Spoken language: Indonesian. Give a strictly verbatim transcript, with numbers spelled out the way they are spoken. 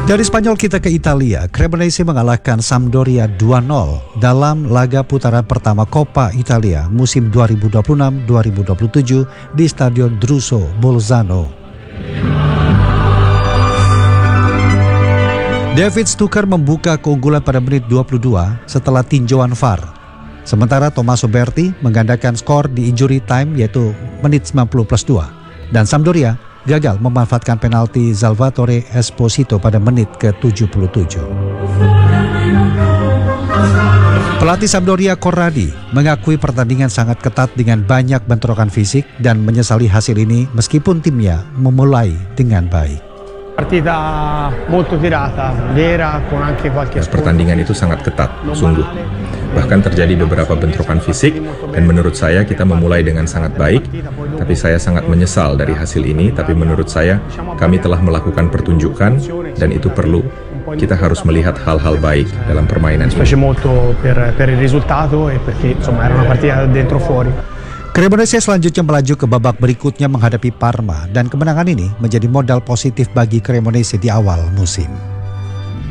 Dari Spanyol kita ke Italia, Cremonese mengalahkan Sampdoria dua nol dalam laga putaran pertama Coppa Italia musim dua ribu dua puluh enam dua ribu dua puluh tujuh di Stadion Druso Bolzano. David Stucker membuka keunggulan pada menit dua puluh dua setelah tinjauan V A R. Sementara Tommaso Berti menggandakan skor di injury time yaitu menit sembilan puluh plus dua. Dan Sampdoria gagal memanfaatkan penalti Salvatore Esposito pada menit ke tujuh puluh tujuh. Pelatih Sampdoria Corradi mengakui pertandingan sangat ketat dengan banyak bentrokan fisik dan menyesali hasil ini meskipun timnya memulai dengan baik. Partita molto tirata, vera, con anche qualche spunto. Pertandingan itu sangat ketat, sungguh. Bahkan terjadi beberapa bentrokan fisik dan menurut saya kita memulai dengan sangat baik, tapi saya sangat menyesal dari hasil ini, tapi menurut saya kami telah melakukan pertunjukan dan itu perlu. Kita harus melihat hal-hal baik dalam permainan ini. Cremonese selanjutnya melaju ke babak berikutnya menghadapi Parma dan kemenangan ini menjadi modal positif bagi Cremonese di awal musim.